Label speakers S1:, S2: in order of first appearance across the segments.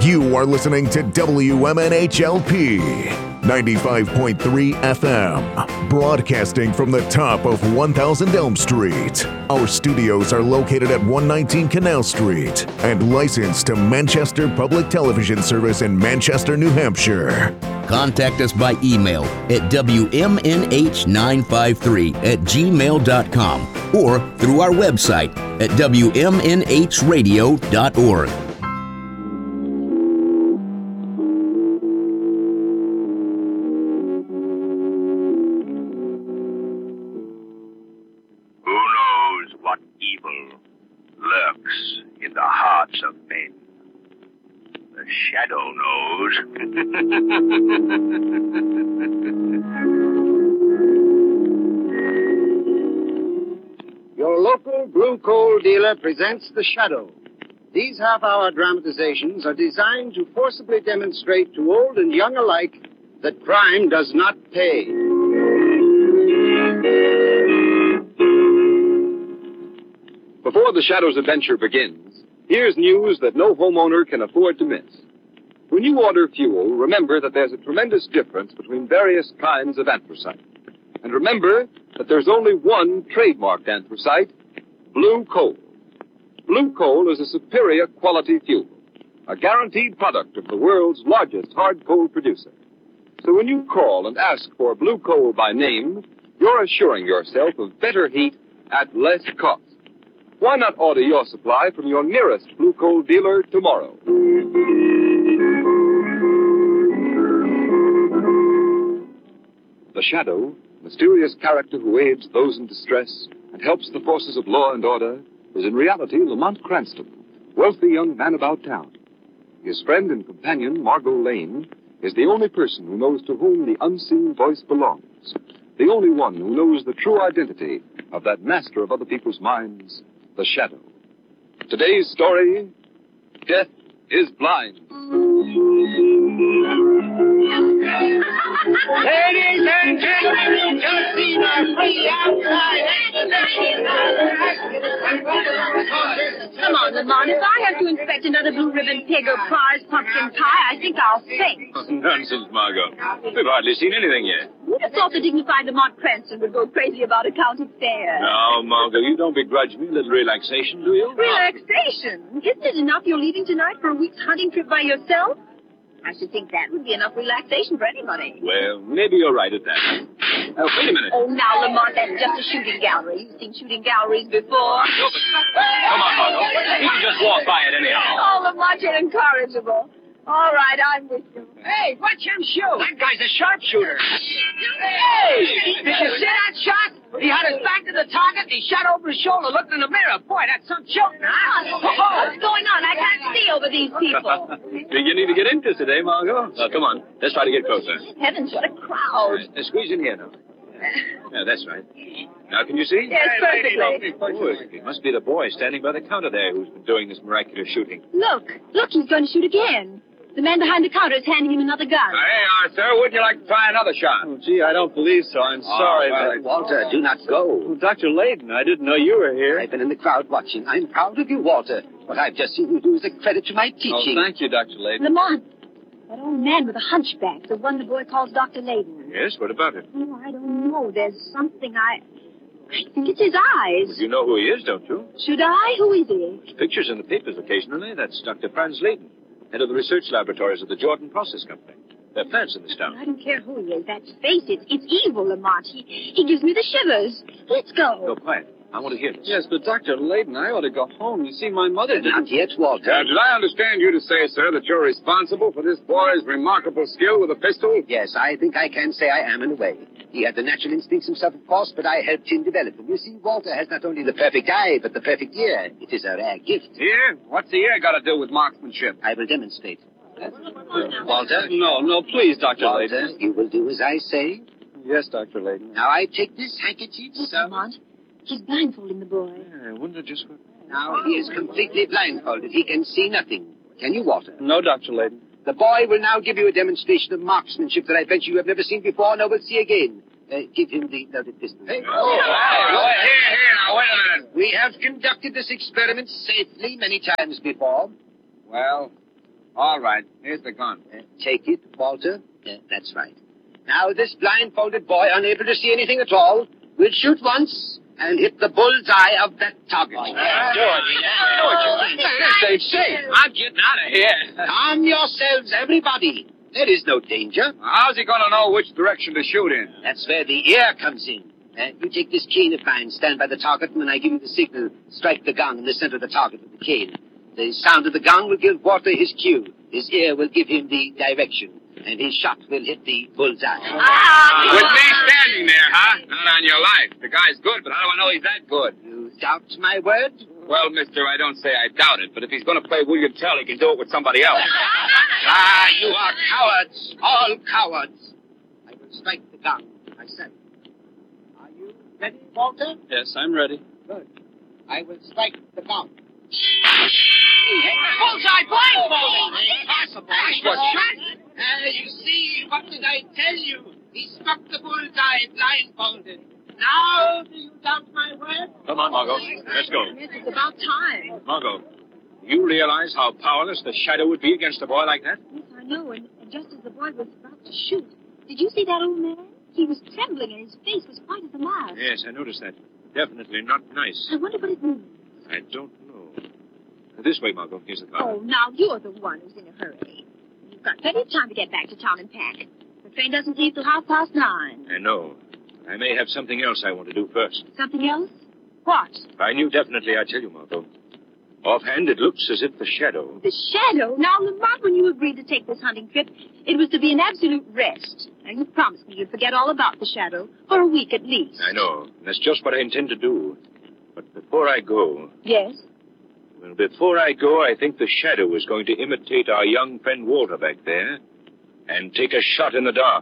S1: You are listening to WMNHLP 95.3 FM, broadcasting from the top of 1000 Elm Street. Our studios are located at 119 Canal Street and licensed to Manchester Public Television Service in Manchester, New Hampshire.
S2: Contact us by email at WMNH953@gmail.com or through our website at WMNHradio.org.
S3: Of men. The shadow knows.
S4: Your local blue coal dealer presents The Shadow. These half-hour dramatizations are designed to forcibly demonstrate to old and young alike that crime does not pay.
S5: Before The Shadow's adventure begins, here's news that no homeowner can afford to miss. When you order fuel, remember that there's a tremendous difference between various kinds of anthracite. And remember that there's only one trademarked anthracite, blue coal. Blue coal is a superior quality fuel, a guaranteed product of the world's largest hard coal producer. So when you call and ask for blue coal by name, you're assuring yourself of better heat at less cost. Why not order your supply from your nearest blue coal dealer tomorrow? The Shadow, mysterious character who aids those in distress and helps the forces of law and order, is in reality Lamont Cranston, wealthy young man about town. His friend and companion, Margot Lane, is the only person who knows to whom the unseen voice belongs, the only one who knows the true identity of that master of other people's minds, The Shadow. Today's story, Death is Blind.
S6: Ladies and gentlemen, just see the free outside.
S7: Come on, Lamont. If I have to inspect another blue ribbon pig or prize pumpkin pie, I think I'll faint.
S8: Nonsense, Margot. We've hardly seen anything yet.
S7: Who'd have thought the dignified Lamont Cranston would go crazy about a county fair?
S8: Now, Margot, you don't begrudge me a little relaxation, do you?
S7: Relaxation? Isn't it enough you're leaving tonight for a week's hunting trip by yourself? I should think that would be enough relaxation for anybody.
S8: Well, maybe you're right at that. Wait a minute.
S7: Oh, now, Lamont, that's just a shooting gallery. You've seen shooting galleries before.
S8: No, but... Come on, Margot. You can just walk by it anyhow.
S7: Oh, Lamont, you're incorrigible. All right, I'm with you.
S6: Hey, watch him shoot. That guy's a sharpshooter. Hey! Did you see that shot? He had his back to the target, and he shot over his shoulder, looked in the mirror. Boy, that's some shooting, huh?
S7: What's going on? I can't see over these people.
S8: You need to get interested, eh, Margot? Now, come on. Let's try to get closer.
S7: Heavens, what a crowd.
S8: Now, squeeze in here now. Yeah, that's right. Now, can you see?
S7: Yes, perfectly.
S8: It must be the boy standing by the counter there who's been doing this miraculous shooting.
S7: Look, he's going to shoot again. The man behind the counter is handing him another gun.
S8: Hey, Arthur, wouldn't you like to try another shot?
S9: Oh, gee, I don't believe so. I'm sorry, but...
S4: Walter, do not go.
S9: Oh, Dr. Layden, I didn't know you were here.
S4: I've been in the crowd watching. I'm proud of you, Walter. What I've just seen you do is a credit to my teaching.
S9: Oh, thank you, Dr. Layden.
S7: Lamont, that old man with a hunchback, the one the boy calls Dr. Layden.
S8: Yes, what about it?
S7: Oh, I don't know. There's something I think it's his eyes.
S8: Well, you know who he is, don't you?
S7: Should I? Who is he?
S8: There's pictures in the papers occasionally. That's Dr. Franz Layden, head of the research laboratories of the Jordan Process Company. They're plants in this town.
S7: I don't care who he is. That face, it's evil, Lamont. He gives me the shivers. Let's go.
S8: Go quiet. I want to hear this.
S9: Yes, but Dr. Layden, I ought to go home. You see, my mother didn't...
S4: Not yet, Walter.
S5: Did I understand you to say, sir, that you're responsible for this boy's remarkable skill with a pistol?
S4: Yes, I think I can say I am in a way. He had the natural instincts himself, of course, but I helped him develop them. You see, Walter has not only the perfect eye, but the perfect ear. It is a rare gift.
S5: Ear? What's the ear got to do with marksmanship?
S4: I will demonstrate. Walter?
S9: No, please, Dr.
S4: Walter,
S9: Layden.
S4: you will do as I say.
S9: Yes, Dr. Layden.
S4: Now I take this handkerchief,
S7: Yes,
S4: sir.
S7: Lamont. He's blindfolding the boy.
S8: Yeah, wouldn't it just...
S4: Now he is completely blindfolded. He can see nothing. Can you, Walter?
S9: No, Dr. Layden.
S4: The boy will now give you a demonstration of marksmanship that I bet you have never seen before nor will see again. Give him the loaded pistol.
S5: Here, now, wait a minute.
S4: We have conducted this experiment safely many times before.
S5: Well,
S6: All right. Here's the gun.
S4: Take it, Walter. That's right. Now, this blindfolded boy, unable to see anything at all, will shoot once and hit the bullseye of that target.
S6: Stay safe. I'm getting out of here.
S4: Calm yourselves, everybody. There is no danger.
S6: How's he going to know which direction to shoot in?
S4: That's where the ear comes in. You take this cane of mine, stand by the target, and when I give you the signal, strike the gun in the center of the target with the cane. The sound of the gun will give Walter his cue. His ear will give him the direction, and his shot will hit the bullseye.
S6: With me standing there, huh? Not on your life. The guy's good, but how do I know he's that good?
S4: You doubt my word?
S6: Well, mister, I don't say I doubt it, but if he's going to play William Tell, he can do it with somebody else.
S4: You are cowards. All cowards. I will strike the gun myself. Are you ready, Walter?
S9: Yes, I'm ready.
S4: Good. I will strike the gun.
S6: Bullseye blindfolded! Impossible.
S4: You see, what did I tell you? He struck the bullseye blindfolded. Now, do you doubt my word?
S8: Come on, Margot. Let's go.
S7: Yes, it's about time.
S8: Margot, you realize how powerless the Shadow would be against a boy like that?
S7: Yes, I know, and just as the boy was about to shoot, did you see that old man? He was trembling, and his face was white as a mouse.
S8: Yes, I noticed that. Definitely not nice.
S7: I wonder what it means.
S8: I don't know. This way, Margot. Here's the car.
S7: Oh, now you're the one who's in a hurry. You've got plenty of time to get back to town and pack. The train doesn't leave till 9:30.
S8: I know. I may have something else I want to do first.
S7: Something else? What?
S8: If I knew definitely, I'd tell you, Margot. Offhand, it looks as if the Shadow...
S7: The Shadow? Now, Lamont, when you agreed to take this hunting trip, it was to be an absolute rest. And you promised me you'd forget all about the Shadow, for a week at least.
S8: I know. That's just what I intend to do. But before I go...
S7: Yes?
S8: Well, before I go, I think the Shadow is going to imitate our young friend Walter back there and take a shot in the dark.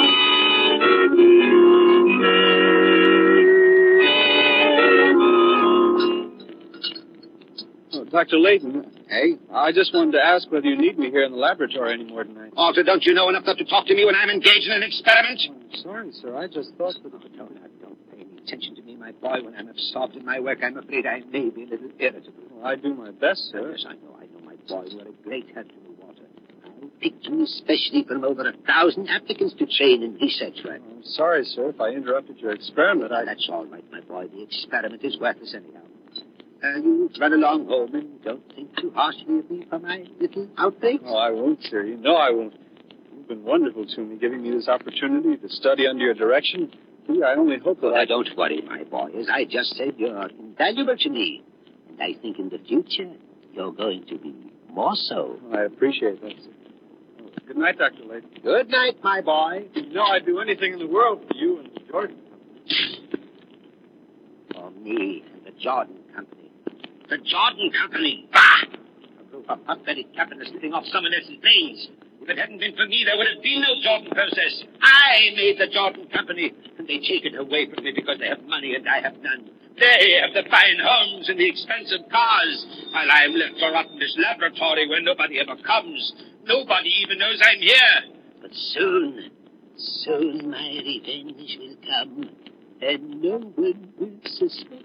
S9: Oh, Dr. Layton.
S4: Hey?
S9: I just wanted to ask whether you need me here in the laboratory anymore tonight.
S4: Walter, don't you know enough not to talk to me when I'm engaged in an experiment?
S9: Oh, sorry, sir. I just thought that...
S4: Don't pay any attention to me, my boy. When I'm absorbed in my work, I'm afraid I may be a little irritable.
S9: Well, I do my best, sir.
S4: Yes, I know, my boy. You are a great help to me, Walter. I picked you especially from over 1,000 applicants to train in research work.
S9: I'm sorry, sir, if I interrupted your experiment.
S4: That's all right, my boy. The experiment is worthless anyhow. You run along home and don't think too harshly of me for my little outbreaks.
S9: Oh, I won't, sir. You know I won't. You've been wonderful to me, giving me this opportunity to study under your direction. I only hope that
S4: Don't worry, my boy. As I just said, you're invaluable to me. And I think in the future, you're going to be more so.
S9: I appreciate that, sir. Oh, good night, Dr. Layton.
S4: Good night, my boy.
S9: You know I'd do anything in the world for you and the Jordan Company.
S4: For me and the Jordan Company. The Jordan Company! Bah! A group of hot-blooded capitalists living off someone else's brains. If it hadn't been for me, there would have been no Jordan process. I made the Jordan Company, and they take it away from me because they have money and I have none. They have the fine homes and the expensive cars, while I'm left to rot in this laboratory where nobody ever comes. Nobody even knows I'm here. But soon my revenge will come, and no one will suspect.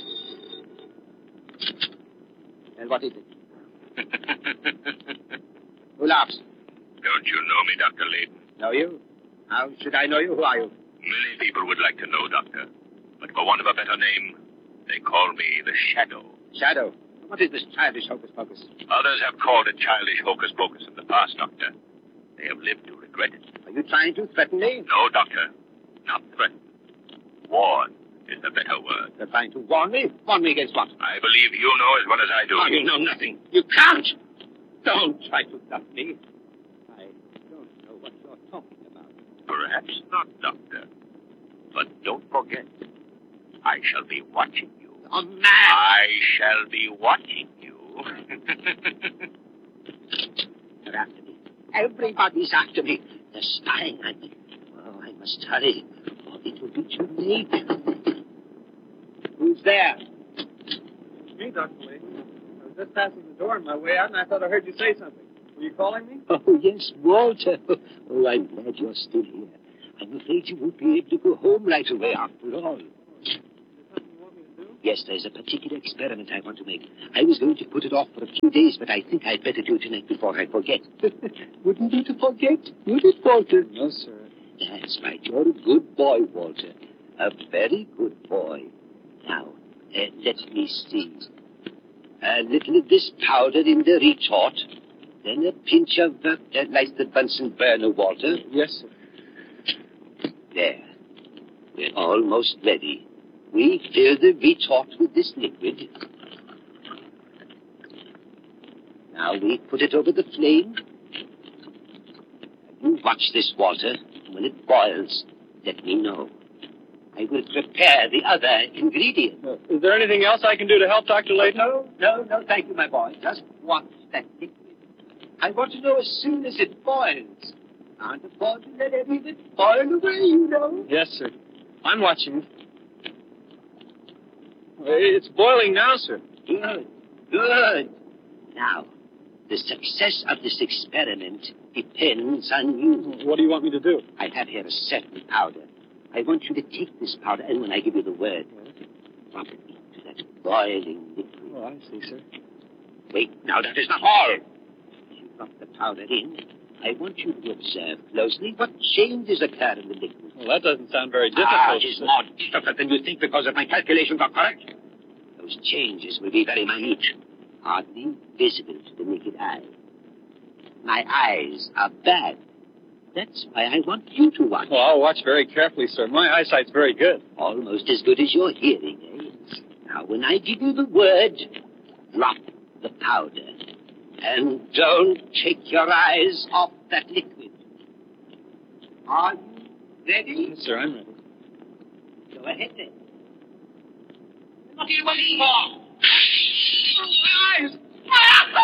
S4: And what is it? Who laughs?
S3: Don't you know me, Dr. Layton?
S4: Know you? How should I know you? Who are you?
S3: Many people would like to know, Doctor. But for want of a better name, they call me the Shadow.
S4: Shadow? What is this childish hocus-pocus?
S3: Others have called it childish hocus-pocus in the past, Doctor. They have lived to regret it.
S4: Are you trying to threaten me?
S3: No, Doctor. Not threaten. Warn is the better word.
S4: You're trying to warn me? Warn me against what?
S3: I believe you know as well as I do.
S4: Oh, you know nothing. You can't. Don't try to bluff me. I don't know what you're talking about.
S3: Perhaps not, Doctor. But don't forget, I shall be watching you.
S4: Oh, man!
S3: I shall be watching you.
S4: They're after me. Everybody's after me. They're spying on me. Oh, I must hurry, or it will be too late. Who's there?
S9: It's me, Dr. Layton. I was just passing the door on my way out, and I thought I heard you say something. Were you calling me?
S4: Oh, yes, Walter. Oh, I'm glad you're still here. I'm afraid you won't be able to go home right away after all.
S9: Is there something you want me to do?
S4: Yes, there's a particular experiment I want to make. I was going to put it off for a few days, but I think I'd better do it tonight before I forget. Wouldn't you to forget? Would it, Walter?
S9: No, sir.
S4: That's right. You're a good boy, Walter. A very good boy. Now, let me see. A little of this powder in the retort. Then a pinch of like the Bunsen burner, Walter.
S9: Yes, sir.
S4: There. We're almost ready. We fill the retort with this liquid. Now we put it over the flame. You watch this, Walter. When it boils, let me know. I will prepare the other ingredient.
S9: Is there anything else I can do to help, Dr. Layton?
S4: No, thank you, my boy. Just watch that liquid. I want to know as soon as it boils. Can't afford to let any of it boil away, you know.
S9: Yes, sir. I'm watching. It's boiling now, sir.
S4: Good. Now, the success of this experiment depends on you.
S9: What do you want me to do?
S4: I have here a certain powder. I want you to take this powder, and when I give you the word, drop it into that boiling liquid.
S9: Oh, I see, sir.
S4: Wait, now that is not all. You drop the powder in. I want you to observe closely what changes occur in the liquid.
S9: Well, that doesn't sound very difficult.
S4: It is more difficult than you think because if my calculations are correct. Those changes will be very minute, hardly visible to the naked eye. My eyes are bad. That's why I want you to watch.
S9: Well, I'll watch very carefully, sir. My eyesight's very good.
S4: Almost as good as your hearing, eh? Now, when I give you the word, drop the powder. And don't take your eyes off that liquid. Are you ready?
S9: Yes, sir, I'm ready.
S4: Go ahead, then.
S6: What are you waiting for? Oh, my eyes!